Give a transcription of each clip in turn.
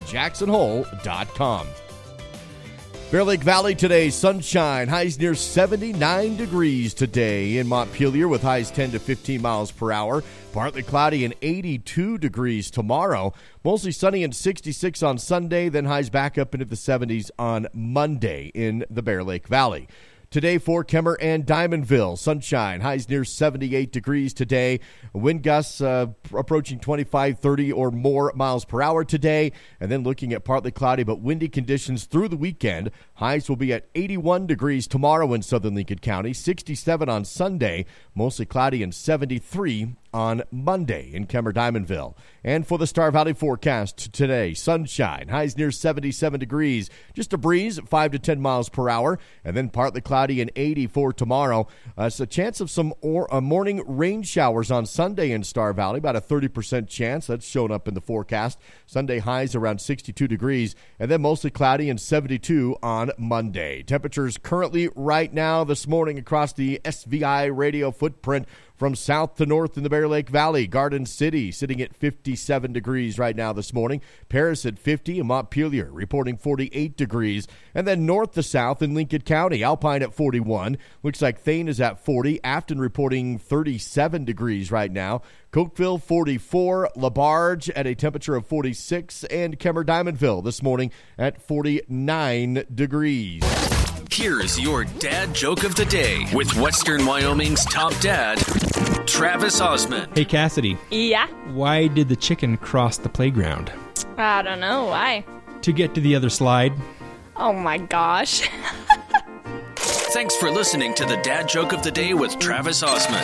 jacksonhole.com. Bear Lake Valley today, sunshine, highs near 79 degrees today in Montpelier with highs 10 to 15 miles per hour. Partly cloudy and 82 degrees tomorrow. Mostly sunny and 66 on Sunday, then highs back up into the 70s on Monday in the Bear Lake Valley. Today for Kemmer and Diamondville, sunshine, highs near 78 degrees today. Wind gusts approaching 25, 30 or more miles per hour today. And then looking at partly cloudy but windy conditions through the weekend. Highs will be at 81 degrees tomorrow in southern Lincoln County, 67 on Sunday, mostly cloudy and 73 on Monday in Kemmer, Diamondville. And for the Star Valley forecast today, sunshine, highs near 77 degrees, just a breeze at 5 to 10 miles per hour, and then partly cloudy and 80 for tomorrow. So a chance of some morning rain showers on Sunday in Star Valley, about a 30% chance. That's shown up in the forecast. Sunday highs around 62 degrees, and then mostly cloudy and 72 on Monday. Temperatures currently right now this morning across the SVI radio footprint from south to north in the Bear Lake Valley. Garden City sitting at 57 degrees right now this morning. Paris at 50 and Montpelier reporting 48 degrees. And then north to south in Lincoln County, Alpine at 41. Looks like Thane is at 40. Afton reporting 37 degrees right now. Cokeville 44. LaBarge at a temperature of 46. And Kemmer Diamondville this morning at 49 degrees. Here's your dad joke of the day with Western Wyoming's top dad, Travis Osmond. Hey, Cassidy. Yeah? Why did the chicken cross the playground? I don't know. Why? To get to the other slide. Oh, my gosh. Thanks for listening to the dad joke of the day with Travis Osmond.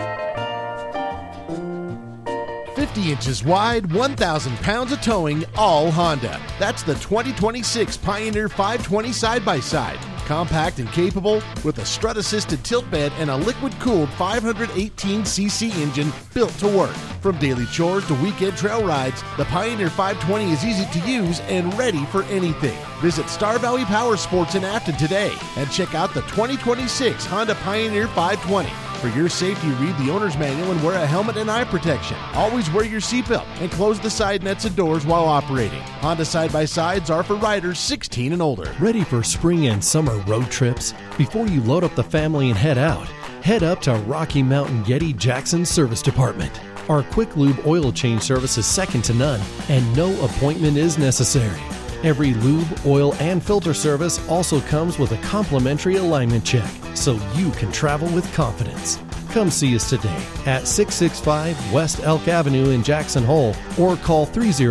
50 inches wide, 1,000 pounds of towing, all Honda. That's the 2026 Pioneer 520 side-by-side. Compact and capable with a strut-assisted tilt bed and a liquid-cooled 518cc engine built to work. From daily chores to weekend trail rides, the Pioneer 520 is easy to use and ready for anything. Visit Star Valley Power Sports in Afton today and check out the 2026 Honda Pioneer 520. For your safety, read the owner's manual and wear a helmet and eye protection. Always wear your seatbelt and close the side nets and doors while operating. Honda side-by-sides are for riders 16 and older. Ready for spring and summer road trips? Before you load up the family and head out, head up to Rocky Mountain Yeti Jackson Service Department. Our quick lube oil change service is second to none, and no appointment is necessary. Every lube, oil, and filter service also comes with a complimentary alignment check, so you can travel with confidence. Come see us today at 665 West Elk Avenue in Jackson Hole or call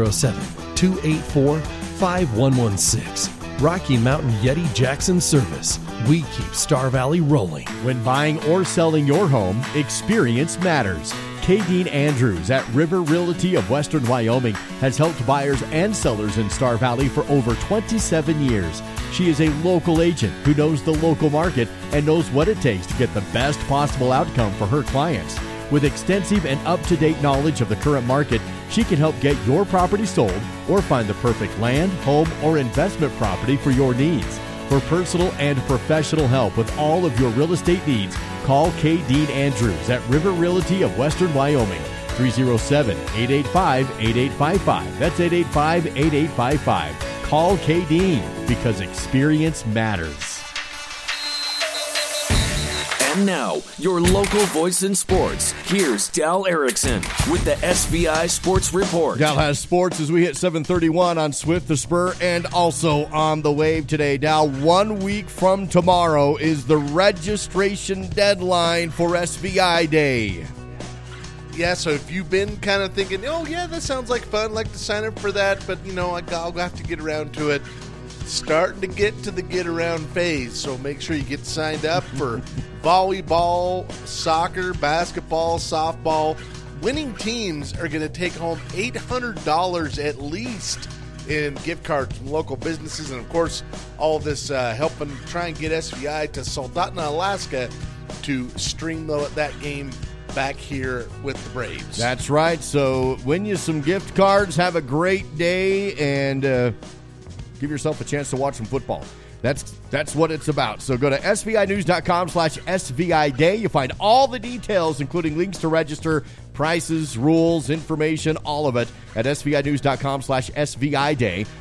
307-284-5116. Rocky Mountain Yeti Jackson Service. We keep Star Valley rolling. When buying or selling your home, experience matters. Kay Dean Andrews at River Realty of Western Wyoming has helped buyers and sellers in Star Valley for over 27 years. She is a local agent who knows the local market and knows what it takes to get the best possible outcome for her clients. With extensive and up-to-date knowledge of the current market, she can help get your property sold or find the perfect land, home, or investment property for your needs. For personal and professional help with all of your real estate needs, call Kay Dean Andrews at River Realty of Western Wyoming, 307-885-8855. That's 885-8855. Call Kay Dean because experience matters. And now, your local voice in sports. Here's Dal Erickson with the SVI Sports Report. Dal has sports as we hit 7:31 on Swift the Spur and also on the Wave today. Dal, 1 week from tomorrow is the registration deadline for SVI Day. Yeah, so if you've been kind of thinking, oh, yeah, that sounds like fun, I'd like to sign up for that, but, I'll have to get around to it. Starting to get to the get-around phase, so make sure you get signed up for volleyball, soccer, basketball, softball. Winning teams are going to take home $800 at least in gift cards from local businesses, and, of course, all of this helping try and get SVI to Soldotna, Alaska to string that game back here with the Braves. That's right. So win you some gift cards, have a great day, and give yourself a chance to watch some football. That's what it's about. So go to SVInews.com/SVI Day. You find all the details, including links to register, prices, rules, information, all of it at SVInews.com/SVI Day.